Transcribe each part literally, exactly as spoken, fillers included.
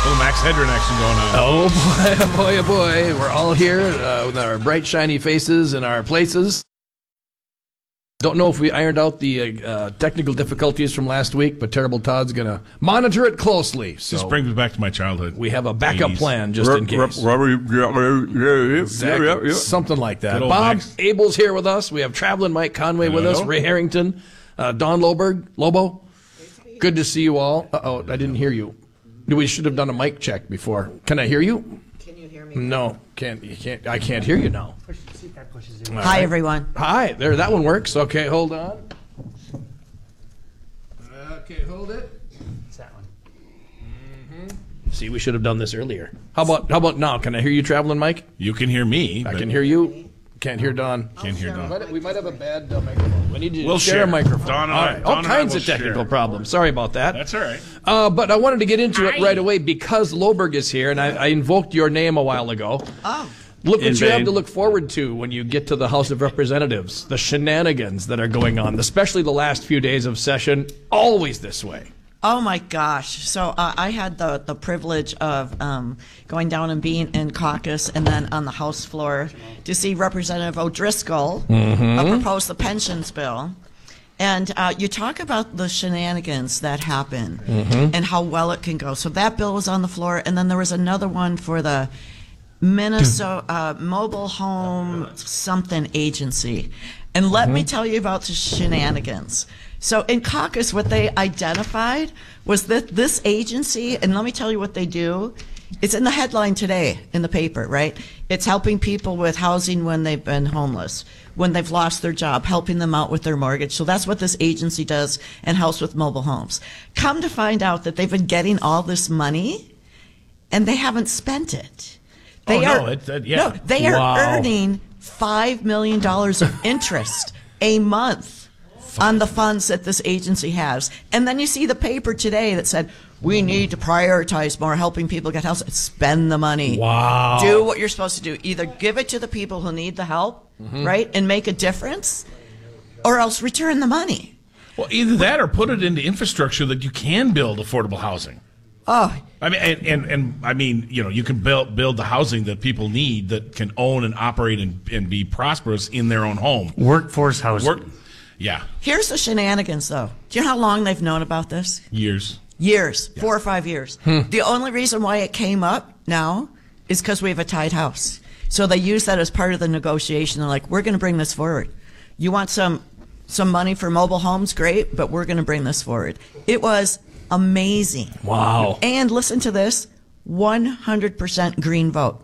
Little Max Hedren action going on. Oh, boy, oh, boy, oh, boy. We're all here uh, with our bright, shiny faces in our places. Don't know if we ironed out the uh, technical difficulties from last week, but Terrible Todd's going to monitor it closely. So This brings me back to my childhood. we have a backup eighties. plan just in case. Exactly. Something like that. Good old Bob Max. Abel's here with us. We have Traveling Mike Conway with us. Hello. Ray Harrington. Uh, Don Loberg. Lobo. Good to see you all. Uh-oh, I didn't hear you. We should have done a mic check before. Can I hear you? Can you hear me? No, can't. You can't. I can't hear you now. All Hi, right. everyone. Hi. There, that one works. Okay, hold on. Okay, hold it. It's that one. See, we should have done this earlier. How about how about now? Can I hear you, Traveling Mike? You can hear me. I but can hear you. Can't hear Don. Can't hear Don. We might have a bad uh, microphone. We need to We'll share, share. a microphone. Don and all I- right. Don All and I kinds will of technical share. problems. Sorry about that. That's all right. Uh, but I wanted to get into it right away because Loberg is here, and I, I invoked your name a while ago. Oh. Look what In you have vain. to look forward to when you get to the House of Representatives. The shenanigans that are going on, especially the last few days of session, always this way. Oh my gosh! So uh, I had the the privilege of um, going down and being in caucus, and then on the House floor to see Representative O'Driscoll uh, propose the pensions bill. And uh, you talk about the shenanigans that happen and how well it can go. So that bill was on the floor, and then there was another one for the Minnesota uh, Mobile Home something agency. And let me tell you about the shenanigans. So in caucus, what they identified was that this agency, and let me tell you what they do. It's in the headline today in the paper, right? It's helping people with housing when they've been homeless, when they've lost their job, helping them out with their mortgage. So that's what this agency does and helps with mobile homes. Come to find out that they've been getting all this money and they haven't spent it. They Oh, are, no, it's, uh, yeah. no, they are Wow. earning five million dollars of interest a month on the funds that this agency has. And then you see the paper today that said, we need to prioritize more helping people get housing. Spend the money. Wow. Do what you're supposed to do. Either give it to the people who need the help, right, and make a difference, or else return the money. Well, either that or put it into infrastructure that you can build affordable housing. Oh, I mean, and, and, and I mean, you know, you can build build the housing that people need that can own and operate and, and be prosperous in their own home. Workforce housing. Work, yeah, here's the shenanigans, though. Do you know how long they've known about this? years. Years, four or five years. The only reason why it came up now is because we have a tied house. So they use that as part of the negotiation. They're like, we're going to bring this forward. You want some some money for mobile homes? Great, but we're going to bring this forward. It was amazing. Wow. And listen to this, one hundred percent green vote.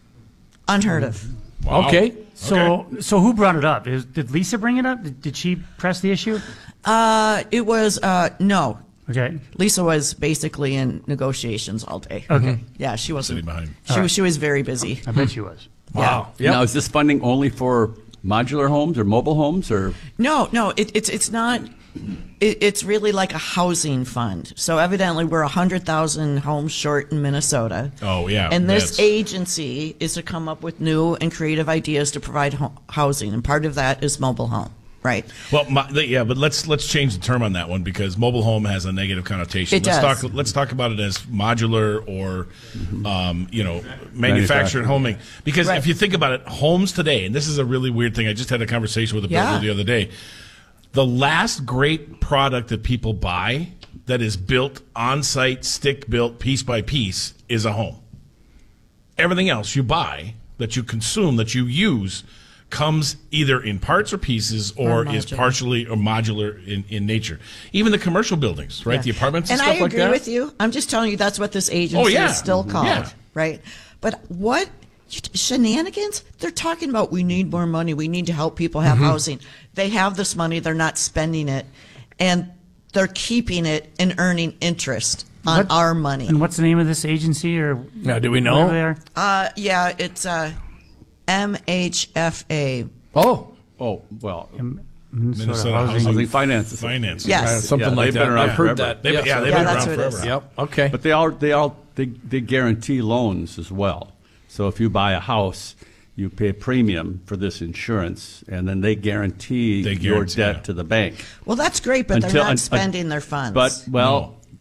Unheard of. Wow. Okay. So, so who brought it up? Is, did Lisa bring it up? Did, did she press the issue? Uh, it was, uh, no. Okay. Lisa was basically in negotiations all day. Okay. Yeah, she wasn't. Sitting behind. She, was, she was very busy. I bet she was. Wow. Yep. Now, is this funding only for modular homes or mobile homes, or No, no, it, it's it's not. It, it's really like a housing fund. So evidently, we're a hundred thousand homes short in Minnesota. Oh, yeah, And this that's- agency is to come up with new and creative ideas to provide ho- housing, and part of that is mobile home, right? Well, my, the- yeah, but let's let's change the term on that one because mobile home has a negative connotation. It let's does. talk let's talk about it as modular or um, you know, manufactured homing. Because Right. if you think about it, homes today, and this is a really weird thing. I just had a conversation with a builder Yeah. the other day. The last great product that people buy that is built on site, stick built, piece by piece, is a home. Everything else you buy that you consume, that you use, comes either in parts or pieces or, Or is modular. partially or modular in, in nature. Even the commercial buildings, right? Yeah. The apartments and, and stuff I like agree that. with you. I'm just telling you that's what this agency Oh, yeah. is still called, Yeah. right? But what shenanigans? They're talking about we need more money. We need to help people have housing. They have this money. They're not spending it, and they're keeping it and earning interest on What- our money. And what's the name of this agency or Now, do we know? whatever they are? Uh, yeah, it's uh, M H F A. Oh, oh, well, Minnesota, Minnesota Housing. Housing housing finances. Finance. Yes. uh, something Yeah, like they've that. been around I've heard forever. that. They've, yeah, so- they've Yeah, been that's around what it is. forever. Yep. Okay. But they all they all they they guarantee loans as well. So if you buy a house, you pay a premium for this insurance, and then they guarantee, They your guarantee, debt yeah. to the bank. Well, that's great, but they're Until- not un- spending their funds. But well,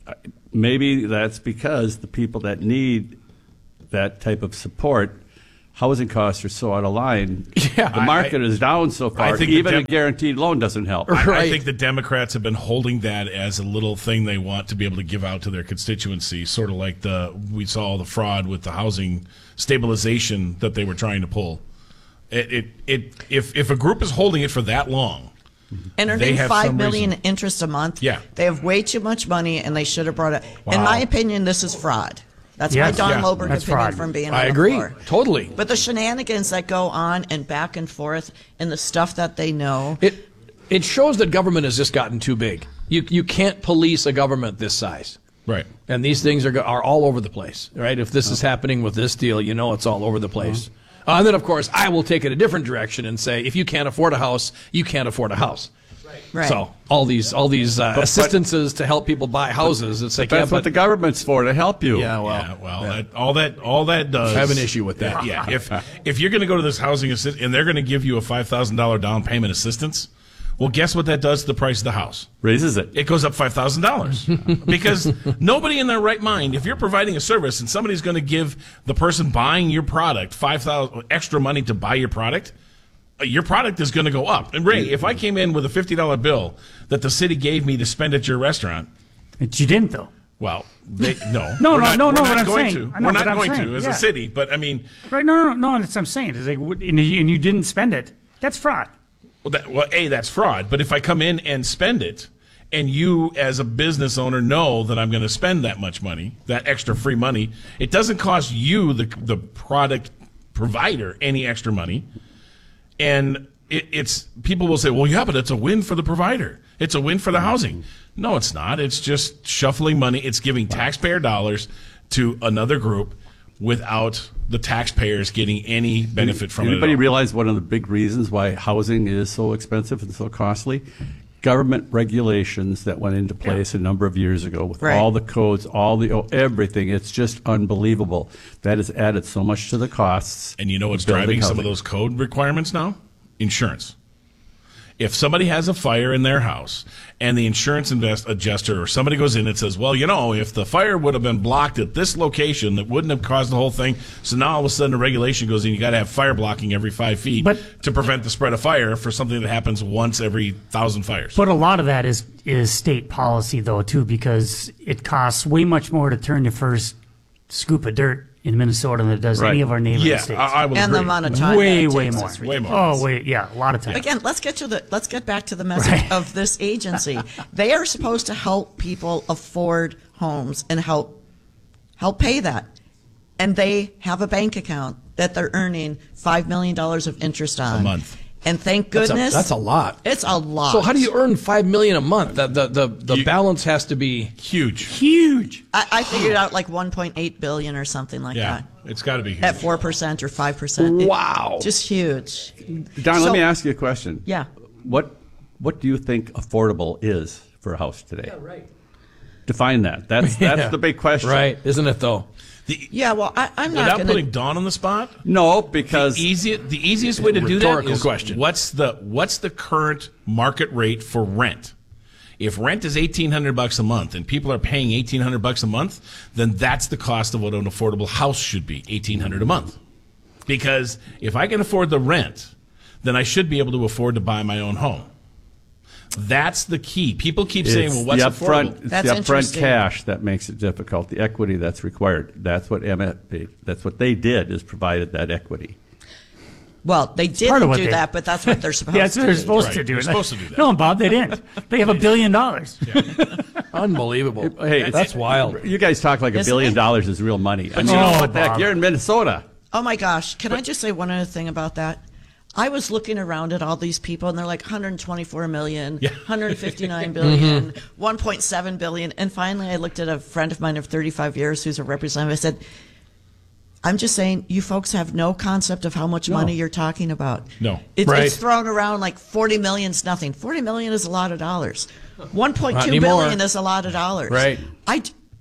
maybe that's because the people that need that type of support, housing costs are so out of line. Yeah, the market I- is down so far. I think the Even dem- a guaranteed loan doesn't help. I, I Right. think the Democrats have been holding that as a little thing they want to be able to give out to their constituency, sort of like the we saw the fraud with the housing stabilization that they were trying to pull. It, it, it if if a group is holding it for that long, And They earning have five some million reason. interest a month. Yeah. They have way too much money, and they should have brought it. In Wow. my opinion, this is fraud. That's Yes. my Don Yeah, Loberg that's opinion fraud. from being I on agree. the floor. Totally. But the shenanigans that go on and back and forth, and the stuff that they know. It it shows that government has just gotten too big. You you can't police a government this size. right? And these things are go- are all over the place, right? If this is happening with this deal, you know it's all over the place. Uh, and then, of course, I will take it a different direction and say, if you can't afford a house, you can't afford a house. Right. So all these all these uh, assistances to help people buy houses, it's like, That's yeah, what the but, government's for, to help you. yeah, well, yeah, well, That, all that all that does. I have an issue with that. Yeah, if if you're going to go to this housing assist and they're going to give you a five thousand dollar down payment assistance, well, guess what that does to the price of the house? Raises it. It goes up five thousand dollars because nobody in their right mind, if you're providing a service and somebody's going to give the person buying your product five thousand extra money to buy your product, uh, your product is going to go up. And Ray, if I came in with a fifty dollar bill that the city gave me to spend at your restaurant, But you didn't, though. well, they, no, No, we're no, not, no, we're no, not what I'm going saying. to. I know we're what not I'm going saying, to as yeah. a city. But I mean, Right? No, no, no. That's what I'm saying. It's like, what- and you, and you didn't spend it. That's fraud. well, that, well, a that's fraud. But if I come in and spend it, and you as a business owner know that I'm going to spend that much money, that extra free money, it doesn't cost you, the the product provider, any extra money. And it, it's people will say, well, yeah, but it's a win for the provider. It's a win for the housing. No, it's not. It's just shuffling money. It's giving taxpayer dollars to another group without the taxpayers getting any benefit from Anybody it. at all. realize one of the big reasons why housing is so expensive and so costly? Government regulations that went into place a number of years ago with Right. all the codes, all the oh, everything. It's just unbelievable. That has added so much to the costs. And you know what's of building driving some of housing. those code requirements now? Insurance. If somebody has a fire in their house and the insurance invest adjuster or somebody goes in and says, well, you know, if the fire would have been blocked at this location, that wouldn't have caused the whole thing. So now all of a sudden a regulation goes in, you got to have fire blocking every five feet But- to prevent the spread of fire for something that happens once every thousand fires. But a lot of that is is state policy, though, too, because it costs way much more to turn your first scoop of dirt in Minnesota than it does Right. any of our neighboring yeah, states. I, I will and the agree. amount of time way, that it way takes more. is Way more. Oh, wait, yeah, a lot of time. Again, let's get to the let's get back to the message Right. of this agency. They are supposed to help people afford homes and help help pay that. And they have a bank account that they're earning five million dollars of interest on A month. And thank That's a- goodness that's a lot. It's a lot. So how do you earn five million a month? The the the, the You- balance has to be Huge. Huge. I, I figured out like one point eight billion or something like Yeah, that. it's got to be huge. At four percent or five percent. Wow. Just huge. Don, So- let me ask you a question. Yeah. What What do you think affordable is for a house today? Yeah, right. Define that. That's that's Yeah. the big question. right, isn't it though? The- Yeah, well, I, I'm not without going to. putting Dawn on the spot, No, because easy, the easiest way to do that Rhetorical is question. what's the what's the current market rate for rent? If rent is eighteen hundred bucks a month and people are paying eighteen hundred bucks a month, then that's the cost of what an affordable house should be, eighteen hundred a month. Because if I can afford the rent, then I should be able to afford to buy my own home. That's the key. People keep saying, it's "Well, what's the affordable?" upfront, it's That's the upfront interesting. cash that makes it difficult. The equity that's required. That's what M F P. That's what they did is provided that equity. Well, they part didn't of what do they- that, but that's what they're supposed Yeah, that's to what they're do. supposed Right, to do. they're supposed to do that. No, Bob, they didn't. They have a billion dollars. Unbelievable. Hey, that's wild. You guys talk like a Isn't billion it? dollars is real money. But you Oh, know what? The heck? Bob. You're in Minnesota. Oh my gosh! Can I just say one other thing about that? I was looking around at all these people, and they're like one hundred twenty-four million, Yeah. one hundred fifty-nine billion, one point seven billion, and finally, I looked at a friend of mine of thirty-five years who's a representative. I said, "I'm just saying, you folks have no concept of how much money you're talking about. No. it's, Right. it's thrown around like forty million's nothing. Forty million is a lot of dollars. One point Not two anymore. billion is a lot of dollars. Right. I." d-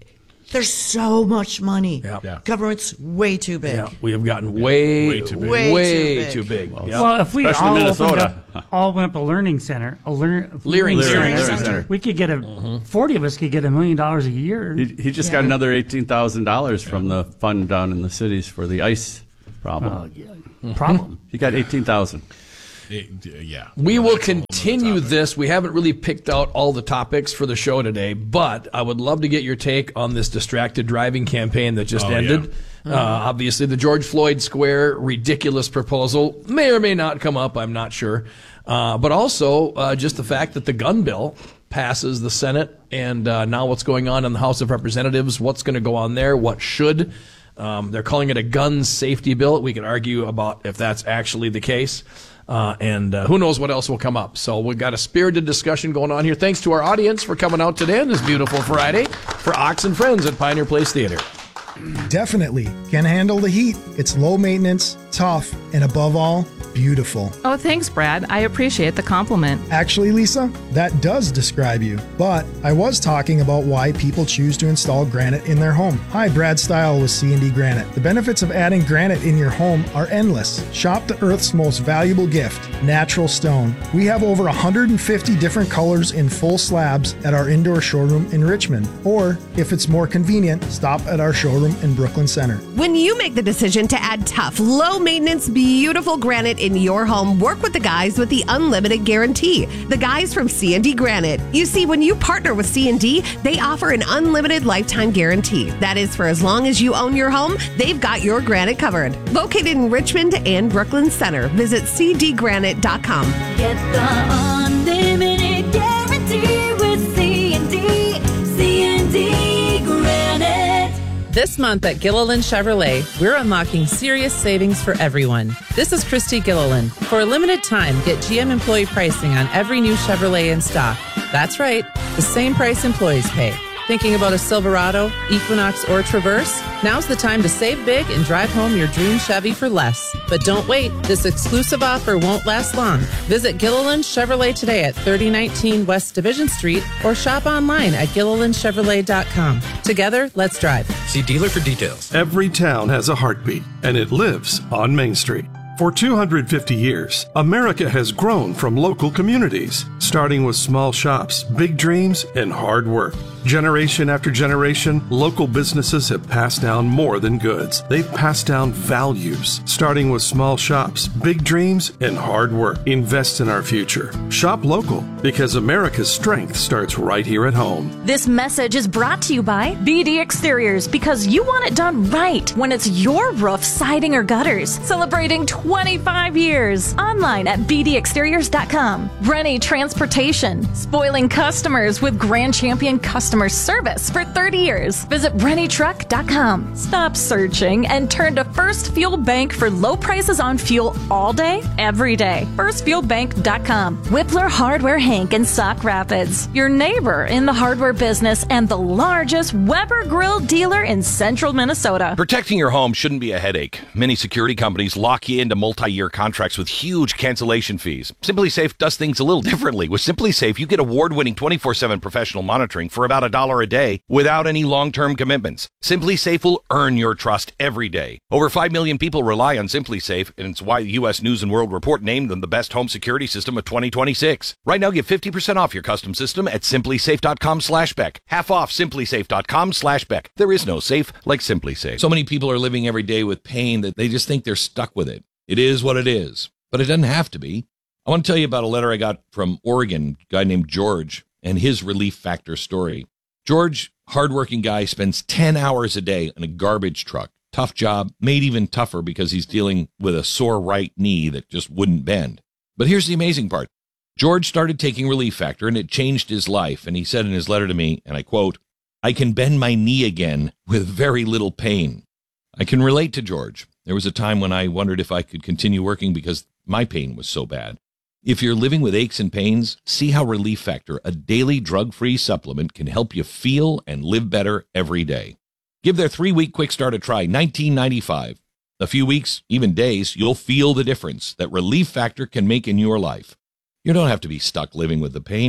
There's so much money. Yeah. Yeah. Government's way too big. Yeah, we have gotten way, Way too big. way, Way too too big. big. Yeah. Well, if we Especially all opened Minnesota. up, all went up a learning center, a learn, Leering learning Center. Learning Center. Center. we could get a forty of us could get a million dollars a year. He, he just Yeah. got another eighteen thousand dollars from the fund down in the cities for the ice problem. Oh, yeah. Problem. He got eighteen thousand. It- yeah. We will That's a whole nother continue topic. this. We haven't really picked out all the topics for the show today, but I would love to get your take on this distracted driving campaign that just Oh, ended. Uh, obviously, the George Floyd Square ridiculous proposal may or may not come up. I'm not sure. Uh, but also uh, just the fact that the gun bill passes the Senate, and uh, now what's going on in the House of Representatives, what's going to go on there, what should. Um, they're calling it a gun safety bill. We could argue about if that's actually the case. Uh, and uh, who knows what else will come up. So we've got a spirited discussion going on here. Thanks to our audience for coming out today on this beautiful Friday for Ox and Friends at Pioneer Place Theater. Definitely can handle the heat. It's low maintenance, tough, and above all, beautiful. Oh, thanks, Brad. I appreciate the compliment. Actually, Lisa, that does describe you. But I was talking about why people choose to install granite in their home. Hi, Brad Style with C and D Granite. The benefits of adding granite in your home are endless. Shop the Earth's most valuable gift, natural stone. We have over one hundred fifty different colors in full slabs at our indoor showroom in Richmond. Or, if it's more convenient, stop at our showroom in Brooklyn Center. When you make the decision to add tough, low-maintenance, beautiful granite in your home, work with the guys with the Unlimited Guarantee. The guys from C and D Granite. You see, when you partner with C and D, they offer an unlimited lifetime guarantee. That is for as long as you own your home, they've got your granite covered. Located in Richmond and Brooklyn Center. Visit c d granite dot com. Get the unlimited guarantee with C and D, C and D Granite. This month at Gilliland Chevrolet, we're unlocking serious savings for everyone. This is Christy Gilliland. For a limited time, get G M employee pricing on every new Chevrolet in stock. That's right, the same price employees pay. Thinking about a Silverado, Equinox, or Traverse? Now's the time to save big and drive home your dream Chevy for less. But don't wait, this exclusive offer won't last long. Visit Gilliland Chevrolet today at thirty nineteen West Division Street or shop online at gilliland chevrolet dot com. Together, let's drive. See dealer for details. Every town has a heartbeat, and it lives on Main Street. For two hundred fifty years, America has grown from local communities, starting with small shops, big dreams, and hard work. Generation after generation, local businesses have passed down more than goods. They've passed down values, starting with small shops, big dreams, and hard work. Invest in our future. Shop local, because America's strength starts right here at home. This message is brought to you by B D Exteriors, because you want it done right when it's your roof, siding, or gutters. Celebrating twenty-five years. Online at b d exteriors dot com. Rennie Transportation, spoiling customers with Grand Champion Customer Service for thirty years. Visit rennie truck dot com. Stop searching and turn to First Fuel Bank for low prices on fuel all day, every day. first fuel bank dot com. Whippler Hardware Hank in Sauk Rapids, your neighbor in the hardware business and the largest Weber Grill dealer in central Minnesota. Protecting your home shouldn't be a headache. Many security companies lock you into multi-year contracts with huge cancellation fees. SimpliSafe does things a little differently. With SimpliSafe, you get award-winning twenty-four seven professional monitoring for about a dollar a day without any long-term commitments. SimpliSafe will earn your trust every day. Over five million people rely on SimpliSafe, and it's why the U S News and World Report named them the best home security system of twenty twenty-six. Right now, get fifty percent off your custom system at simplisafe dot com slash Beck. Half off simplisafe dot com slash Beck. There is no safe like SimpliSafe. So many people are living every day with pain that they just think they're stuck with it. It is what it is, but it doesn't have to be. I want to tell you about a letter I got from Oregon, a guy named George, and his Relief Factor story. George, hardworking guy, spends ten hours a day in a garbage truck. Tough job, made even tougher because he's dealing with a sore right knee that just wouldn't bend. But here's the amazing part. George started taking Relief Factor, and it changed his life. And he said in his letter to me, and I quote, "I can bend my knee again with very little pain." I can relate to George. There was a time when I wondered if I could continue working because my pain was so bad. If you're living with aches and pains, see how Relief Factor, a daily drug-free supplement, can help you feel and live better every day. Give their three-week quick start a try, nineteen ninety-five. A few weeks, even days, you'll feel the difference that Relief Factor can make in your life. You don't have to be stuck living with the pain.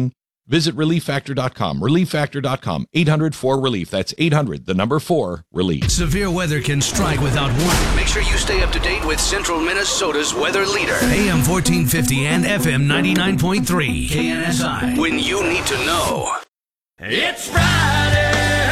Visit relief factor dot com. relief factor dot com. eight hundred four relief. That's eight hundred, the number four, relief. Severe weather can strike without warning. Make sure you stay up to date with Central Minnesota's weather leader. A M fourteen fifty and F M ninety-nine point three. K N S I. When you need to know. It's Friday.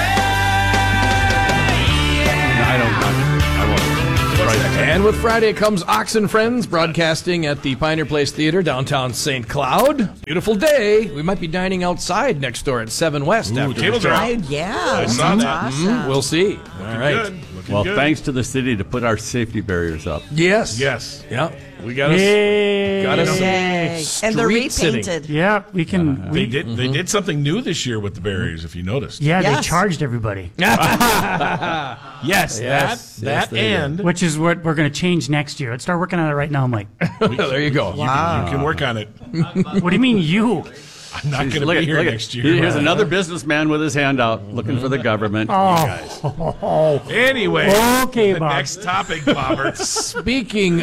I don't want it. I won't. And with Friday comes Ox and Friends, broadcasting at the Pioneer Place Theater, downtown Saint Cloud. Beautiful day. We might be dining outside next door at seven West. Ooh, after tables the are show. out. Yeah, I saw that. awesome. Mm, we'll see. Looking All right. good. Looking Well, good. thanks to the city to put our safety barriers up. Yes. Yes. Yeah. We got us. Yay. Got us. Yay. And they're Street sitting. repainted. Yeah, we can. They we, did. They did something new this year with the barriers. If you noticed. yeah, they Yes. charged everybody, Yes. Yes. That. Yes, That they did. and which is what we're going to change next year. Let's start working on it right now, Mike. There you go. you can work on it. What do you mean, you? I'm not going to Look be at- here look at- next year. Here's another businessman with his hand out, looking for the government. Oh, Anyway. Okay, the Bob. next topic, Bobber. Speaking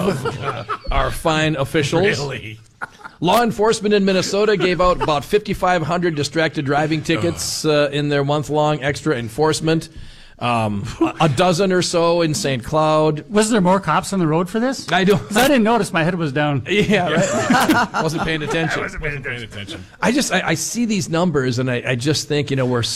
of our fine officials, Really. law enforcement in Minnesota gave out about fifty-five hundred distracted driving tickets uh, in their month-long extra enforcement. Um, a, a dozen or so in Saint Cloud. was there more cops on the road for this? I don't. 'Cause I didn't notice. My head was down. Yeah, right. Wasn't paying I attention. wasn't paying attention. I just I, I see these numbers and I, I just think, you know, we're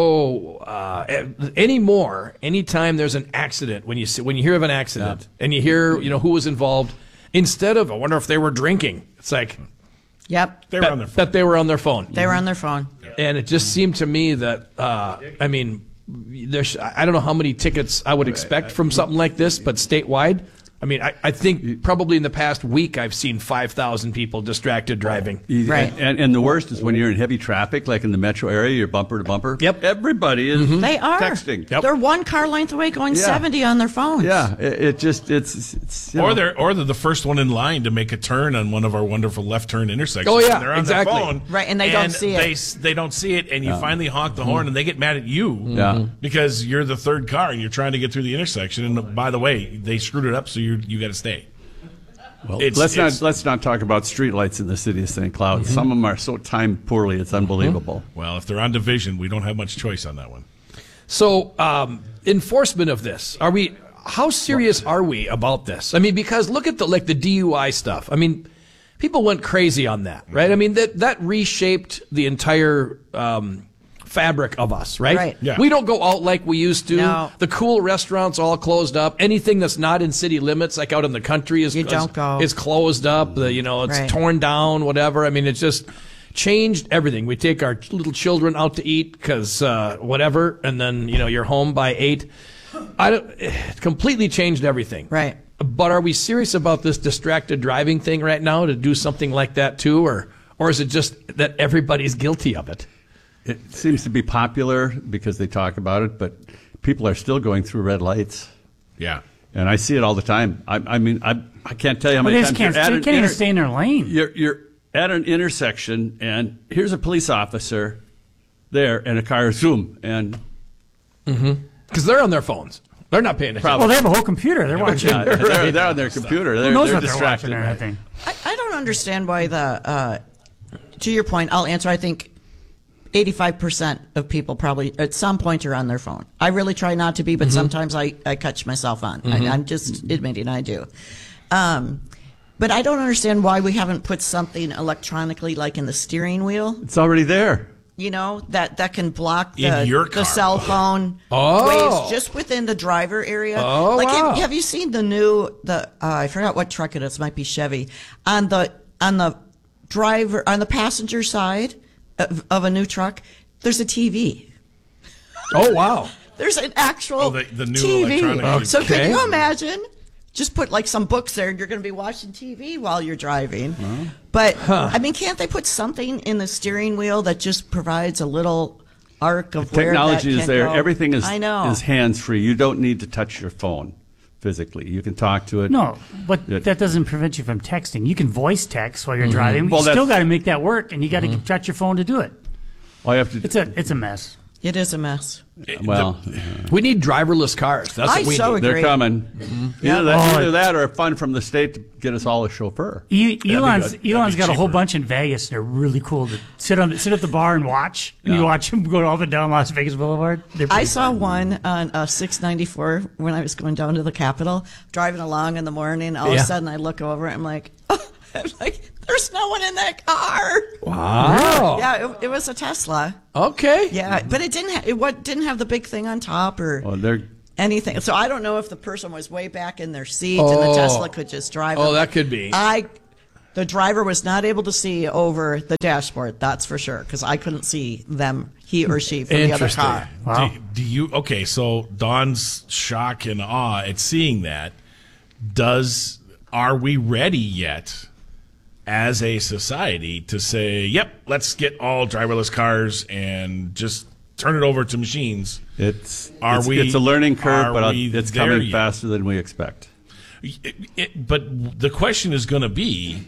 so uh, anymore. Anytime there's an accident, when you see, when you hear of an accident and you hear, you know, who was involved, instead of I wonder if they were drinking, it's like Yep. They were that, on their phone. that they were on their phone. They were on their phone. And it just seemed to me that uh, I mean, there's I don't know how many tickets I would expect from something like this, but statewide. I mean, I, I think probably in the past week I've seen five thousand people distracted driving. Right. And, and, and the worst is when you're in heavy traffic, like in the metro area, you're bumper to bumper. Yep. Everybody is They are. texting. Yep. They're one car length away going Yeah. seventy on their phones. Yeah, it, it just, it's, it's you Or know. they're or they're the first one in line to make a turn on one of our wonderful left turn intersections. Oh, yeah, And they're on exactly. their phone, Right, and they don't see it. They s- they don't see it, and you finally honk the horn, and they get mad at you, Yeah. because you're the third car and you're trying to get through the intersection. And by the way, they screwed it up, so you you got to stay. Well, It's- let's it's- not let's not talk about streetlights in the city of Saint Cloud. Some of them are so timed poorly, it's unbelievable. Well, if they're on division, we don't have much choice on that one. So, um, enforcement of this, are we? How serious are we about this? I mean, because look at the like the D U I stuff. I mean, people went crazy on that, right? I mean, that that reshaped the entire um, fabric of us, right? Right. Yeah. We don't go out like we used to. No. The cool restaurants all closed up. Anything that's not in city limits, like out in the country, is You don't is, go. is closed up. The, you know, it's Right. torn down. Whatever. I mean, it's just changed everything. We take our little children out to eat because uh, whatever, and then you know you're home by eight. I don't, it completely changed everything. Right. But are we serious about this distracted driving thing right now to do something like that too, or or is it just that everybody's guilty of it? It seems to be popular because they talk about it, but people are still going through red lights. Yeah. And I see it all the time. I, I mean, I I can't tell you how But many they just times can't, you're at they an can't even inter- stay in their lane. You're you're at an intersection, and here's a police officer there, and a car zoom, and Because they're on their phones. They're not paying attention. Well, they have a whole computer. They're watching. yeah, they're, they're on their computer. They're, Who knows they're what they're distracted. watching or anything? I, I don't understand why the, uh, to your point, I'll answer, I think eighty-five percent of people probably at some point are on their phone. I really try not to be, but sometimes I, I catch myself on. I, I'm just admitting I do. Um, but I don't understand why we haven't put something electronically like in the steering wheel, It's already there. you know, that, that can block In the, your the car. cell phone Oh. waves just within the driver area. Oh, like, wow. have, have you seen the new, the, uh, I forgot what truck it is, it might be Chevy, on the, on the driver, on the passenger side of, of a new truck, there's a T V. Oh, wow. There's an actual Oh, the- the new T V. electronic- So Okay. can you imagine? Just put like some books there, and you're going to be watching T V while you're driving. But I mean, can't they put something in the steering wheel that just provides a little arc of where that Technology is can there. go? Everything is I know. is hands free. You don't need to touch your phone physically. You can talk to it. No, but It- that doesn't prevent you from texting. You can voice text while you're driving. Well, you still that's- got to make that work, and you got to touch your phone to do it. All you have to It's a it's a mess. It is a mess. Well, we need driverless cars. That's I what we so need. agree. they're coming. Mm-hmm. Either, that, Oh, either that or a fund from the state to get us all a chauffeur. E- be Elon's good. Elon's That'd got be a whole cheaper. bunch in Vegas. They're really cool to sit on sit at the bar and watch. And Yeah. you watch them go up and down Las Vegas Boulevard. They're I pretty saw fun. one on uh, six ninety-four when I was going down to the Capitol, driving along in the morning. All of Yeah. a sudden, I look over. I'm like, oh, I'm like, there's no one in that car. Wow. Yeah, it, it was a Tesla. Okay. Yeah, but it didn't. Ha- it what didn't have the big thing on top or Well, they're anything. So I don't know if the person was way back in their seat and the Oh. Tesla could just drive. Oh, them. that could be. I. The driver was not able to see over the dashboard. That's for sure, because I couldn't see them, he or she, from the other Interesting. car. Wow. Do, do you okay? So Dawn's shock and awe at seeing that. Does are we ready yet, as a society, to say, "Yep, let's get all driverless cars and just turn it over to machines"? it's Are it's, we- it's a learning curve, are but uh, we it's there coming yet? faster than we expect. It, it, but the question is going to be,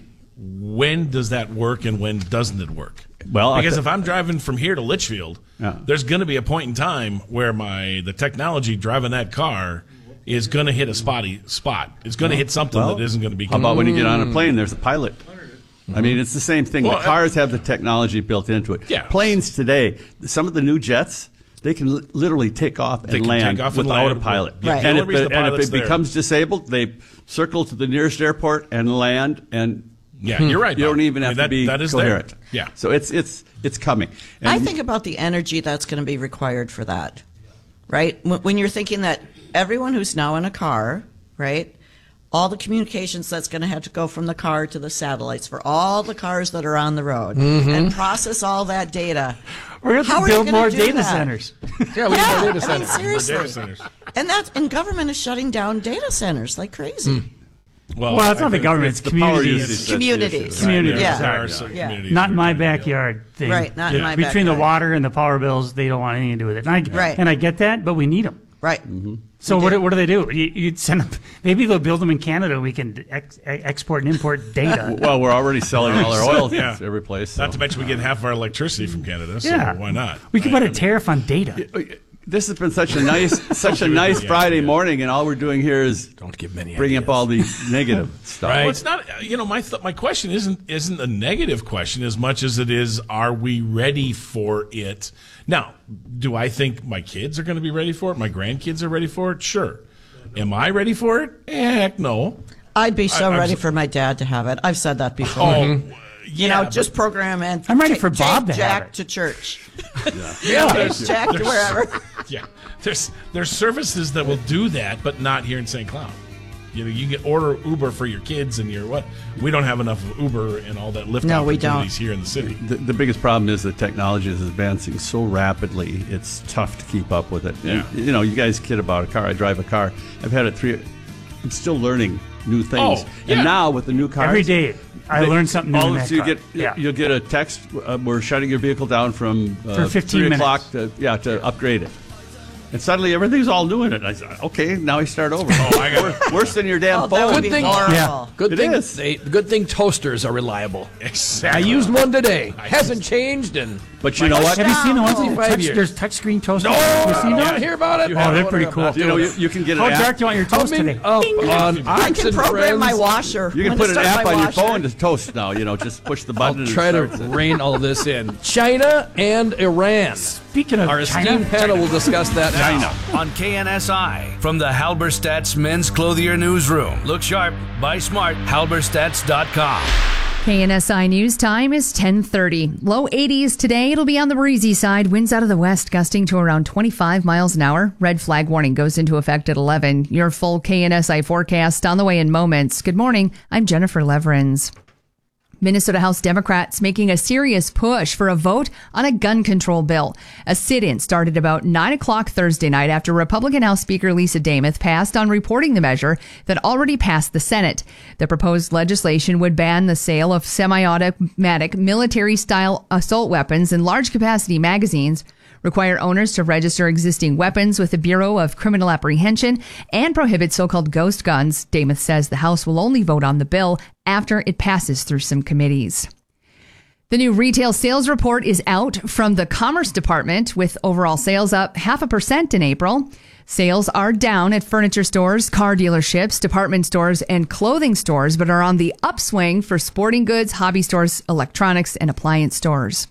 when does that work and when doesn't it work? Well, I because th- if I'm driving from here to Litchfield, Yeah. there's going to be a point in time where my the technology driving that car is going to hit a spotty spot. It's going to hit something Well, that isn't going to be. How about when you get on a plane? There's a pilot. I mean, it's the same thing. Well, the cars have the technology built into it. Yeah. Planes today, some of the new jets, they can li- literally take off and They can land take off and without land. a pilot. Yeah, Right. the And, only if, reason the- the and if pilot's it there- becomes disabled, they circle to the nearest airport and land, and Yeah, you're right. you Bob. don't even I have mean, to be that, that is coherent. There. Yeah. So it's it's it's coming. And I think about the energy that's going to be required for that, right? When, when you're thinking that everyone who's now in a car, right, all the communications that's going to have to go from the car to the satellites for all the cars that are on the road and process all that data. We're going to How have are to you build gonna more do data that? centers. Yeah, we need Yeah, more data I mean, centers. seriously. Data centers. And that and government is shutting down data centers like crazy. Well, Well, it's I not the think government, it's it's the power communities. usage that's the Communities. issue. Communities. Yeah. There are some Yeah. communities Not in that my are doing it. backyard thing. Right, not in my Between the backyard. water and the power bills, they don't want anything to do with it. And I, Right. and I get that, but we need them. Right. So We what do. do, what do they do? You, you'd send them, maybe they'll build them in Canada. We can ex, export and import data. well, we're already selling all our oil Yeah. to every place. So. Not to mention we get half of our electricity from Canada, so Yeah. why not? We could Right? put a tariff on data. This has been such a nice, such a nice Friday morning, and all we're doing here is Don't give many bringing ideas. up all the negative stuff. Well, it's not. You know, my th- my question isn't isn't a negative question as much as it is: are we ready for it? Now, do I think my kids are going to be ready for it? My grandkids are ready for it? Sure. Am I ready for it? Heck, no. I'd be so I- I'm ready so- for my dad to have it. I've said that before. Oh, You yeah, know, just program and I'm ready take- for Bob take to have Jack it. to church. Yeah, Take Jack to wherever. Yeah, there's there's services that will do that, but not here in Saint Cloud. You know, you can order Uber for your kids and your what? We don't have enough of Uber and all that Lyft No, we opportunities don't. here in the city. The, the biggest problem is that technology is advancing so rapidly, it's tough to keep up with it. Yeah. And, you know, you guys kid about a car. I drive a car. I've had it three. I'm still learning new things. Oh, yeah. And now with the new cars. Every day, I they- learn something new all in of that you car. get Yeah. you'll get a text. Uh, we're shutting your vehicle down from uh, For fifteen three o'clock minutes. to yeah to upgrade it. And suddenly everything's all new in it. I said, okay, now I start over. Oh, I got Worse- Worse than your damn Oh, that phone. would be Good thing- horrible. Yeah. Good It thing is. they, good thing toasters are reliable. Exactly. I used one today. Hasn't changed in. But you know what? Have you seen the ones that twenty-five touch, years. there's touchscreen toasters? No, Have you seen I those? don't hear about it. Oh, they're pretty cool. You know, you, you can get an How app. dark do you want your toast Coming today? up on I Ox can and program my Friends. washer. You can When put to an start app my on your washer. phone to toast now. You know, just push the button. I'll and it try to starts. rein all this in. China and Iran. Speaking of Our China, esteemed panel will discuss that now. China. On K N S I from the Halberstadt's Men's Clothier Newsroom. Look sharp, buy smart, halberstats dot com. K N S I News time is ten thirty. Low eighties today. It'll be on the breezy side. Winds out of the west gusting to around twenty-five miles an hour. Red flag warning goes into effect at eleven. Your full K N S I forecast on the way in moments. Good morning. I'm Jennifer Leverins. Minnesota House Democrats making a serious push for a vote on a gun control bill. A sit-in started about nine o'clock Thursday night after Republican House Speaker Lisa Damath passed on reporting the measure that already passed the Senate. The proposed legislation would ban the sale of semi-automatic military-style assault weapons and large-capacity magazines, require owners to register existing weapons with the Bureau of Criminal Apprehension, and prohibit so-called ghost guns. Damath says the House will only vote on the bill after it passes through some committees. The new retail sales report is out from the Commerce Department, with overall sales up half a percent in April. Sales are down at furniture stores, car dealerships, department stores, and clothing stores, but are on the upswing for sporting goods, hobby stores, electronics, and appliance stores.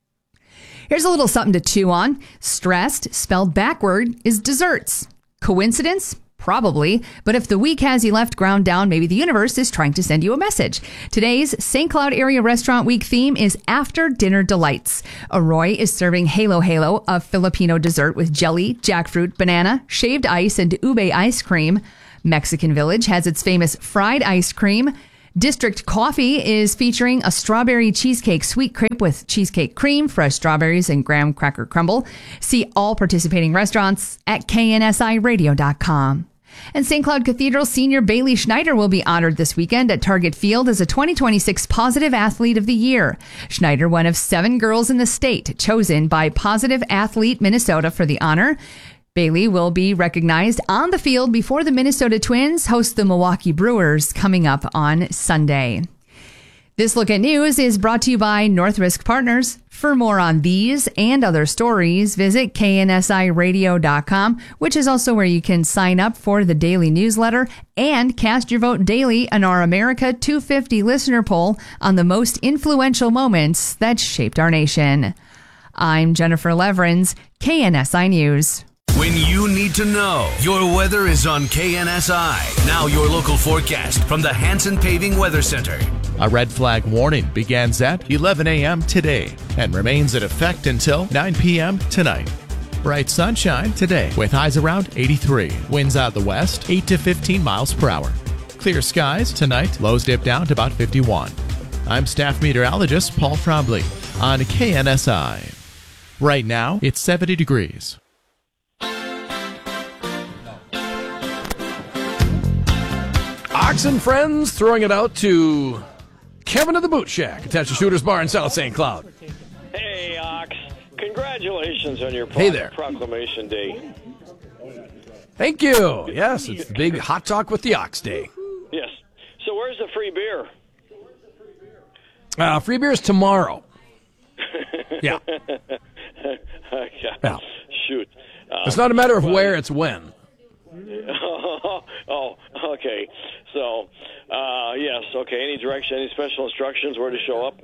Here's a little something to chew on. Stressed, spelled backward, is desserts. Coincidence? Probably. But if the week has you left ground down, maybe the universe is trying to send you a message. Today's Saint Cloud Area Restaurant Week theme is After Dinner Delights. Arroy is serving Halo Halo, a Filipino dessert with jelly, jackfruit, banana, shaved ice, and ube ice cream. Mexican Village has its famous fried ice cream. District Coffee is featuring a strawberry cheesecake sweet crepe with cheesecake cream, fresh strawberries, and graham cracker crumble. See all participating restaurants at K N S I radio dot com. And Saint Cloud Cathedral senior Bailey Schneider will be honored this weekend at Target Field as a twenty twenty-six Positive Athlete of the Year. Schneider, one of seven girls in the state chosen by Positive Athlete Minnesota for the honor. Bailey will be recognized on the field before the Minnesota Twins host the Milwaukee Brewers coming up on Sunday. This Look at News is brought to you by North Risk Partners. For more on these and other stories, visit K N S I radio dot com, which is also where you can sign up for the daily newsletter and cast your vote daily in our America two fifty listener poll on the most influential moments that shaped our nation. I'm Jennifer Leverins, K N S I News. When you need to know, your weather is on K N S I. Now your local forecast from the Hanson Paving Weather Center. A red flag warning begins at eleven a.m. today and remains in effect until nine p.m. tonight. Bright sunshine today with highs around eighty-three. Winds out the west, eight to fifteen miles per hour. Clear skies tonight, lows dip down to about fifty-one. I'm staff meteorologist Paul Trombley on K N S I. Right now, it's seventy degrees. Ox and friends throwing it out to Kevin of the Boot Shack, attached to Shooter's Bar in South Saint Cloud. Hey, Ox. Congratulations on your pro- Hey there. Proclamation Day. Thank you. Yes, it's the big Hot Talk with the Ox Day. Yes. So where's the free beer? Uh, free beer is tomorrow. Yeah. Okay. Yeah. Shoot. Uh, It's not a matter of where, it's when. oh, okay. So, uh, yes, okay. Any direction, any special instructions where to show up?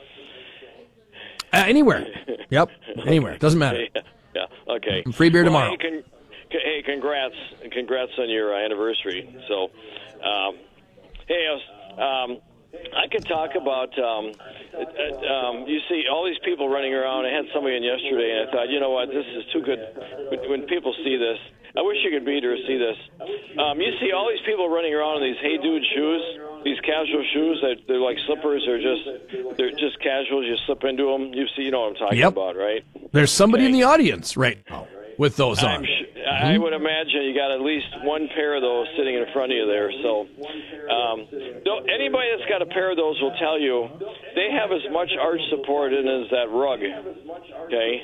Uh, anywhere. Yep. Anywhere. Doesn't matter. Yeah, yeah. Okay. Free beer Well, tomorrow. Hey, con- hey, congrats. Congrats on your uh, anniversary. So, um, hey, I was... Um, I could talk about, um, uh, um, you see all these people running around. I had somebody in yesterday, and I thought, you know what, this is too good. When, when people see this, I wish you could be here to see this. Um, you see all these people running around in these Hey Dude shoes, these casual shoes that they're like slippers. They're just they're just casuals. You slip into them. You see, you know what I'm talking Yep. about, right? There's somebody in the audience right now with those I'm on. sh- I would imagine you got at least one pair of those sitting in front of you there. So, um, though anybody that's got a pair of those will tell you they have as much arch support in as that rug. Okay.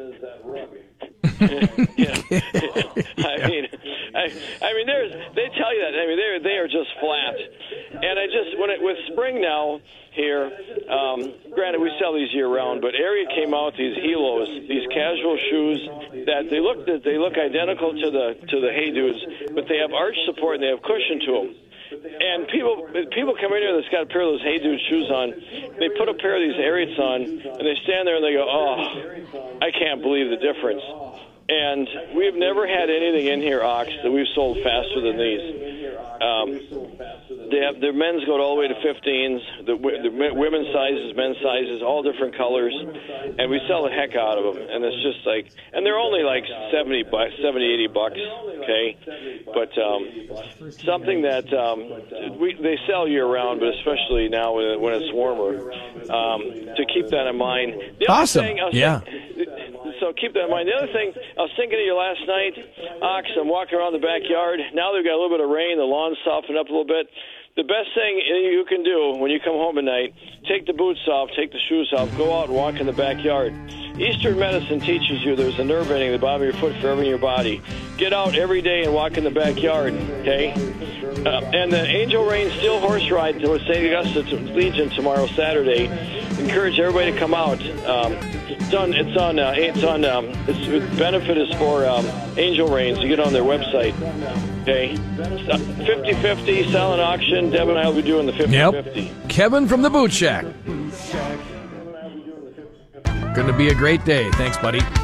Yeah. I mean, I, I mean, there's. They tell you that. I mean, they they are just flat. And I just when it with spring now here. Um, granted, we sell these year round, but Area came out with these Helos, these casual shoes that they look that they look identical to the to the Hey Dudes, but they have arch support and they have cushion to them. And people people come in here that's got a pair of those Hey Dude shoes on. They put a pair of these Ariats on, and they stand there and they go, "Oh, I can't believe the difference." And we've never had anything in here, Ox, that we've sold faster than these. Um, they have their men's go all the way to fifteens, the, the women's sizes, men's sizes, all different colors, and we sell the heck out of them. And it's just like, and they're only like seventy bucks, seventy, eighty bucks, okay? But um, something that um, we they sell year round, but especially now when, when it's warmer, um, to keep that in mind. The other Awesome. thing I was Yeah. So keep that in mind. The other thing, I was thinking of you last night, Ox, I'm walking around the backyard. Now they've got a little bit of rain. The lawn's softened up a little bit. The best thing you can do when you come home at night, take the boots off, take the shoes off, go out and walk in the backyard. Eastern medicine teaches you there's a nerve ending at the bottom of your foot for every in your body. Get get out every day and walk in the backyard, okay? Uh, and the Angel Rain Steel Horse Ride to Saint Augustus Legion tomorrow, Saturday. Encourage everybody to come out. Um, it's on. It's on. Uh, it's on. Um, it's, the benefit is for um, Angel Rain. So get on their website. Okay. fifty-fifty silent auction. Deb and I will be doing the fifty-fifty. Yep. Kevin from the Boot Shack. Going to be a great day. Thanks, buddy.